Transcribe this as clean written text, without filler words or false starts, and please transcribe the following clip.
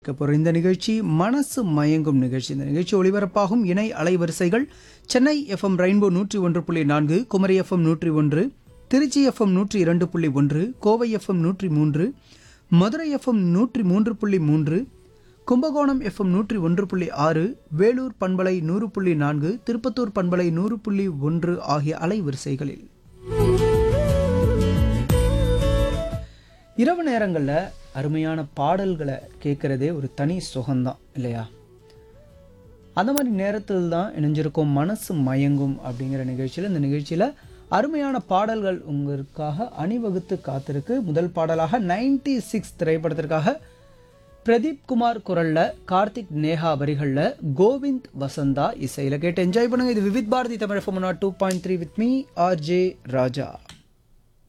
கேட்க போகிற இந்த நிகழ்ச்சி மனசு மயங்கும் நிகழ்ச்சி. இந்த நிகழ்ச்சி ஒளிபரப்பாகும் இணை அலைவரிசைகள் Chennai FM rainbow 101.4, Kumari FM 101, Trichy FM 102.1, Kovai FM 103, Madurai FM 103.3, Kumbakonam FM 101.6, Vellore பண்பலை 100.4, திருப்பத்தூர் பண்பலை 100.1 ஆகிய அலைவரிசைகளில் இரவு நேரங்களில் அருமையான பாடல்களை கேட்குறதே ஒரு தனி சுகம்தான் இல்லையா? அந்த மாதிரி நேரத்தில் தான் இணைஞ்சிருக்கும் மனசு மயங்கும் அப்படிங்கிற நிகழ்ச்சியில். இந்த நிகழ்ச்சியில் அருமையான பாடல்கள் உங்களுக்காக அணிவகுத்து காத்திருக்கு. முதல் பாடலாக 96 திரைப்படத்திற்காக பிரதீப் குமார் குரலில், கார்த்திக் நேஹா வரிகளில், கோவிந்த் வசந்தா இசையில் கேட்டு என்ஜாய் பண்ணுங்க. இது Vividh Bharathi Tamil FM 2.3 with me RJ Raja.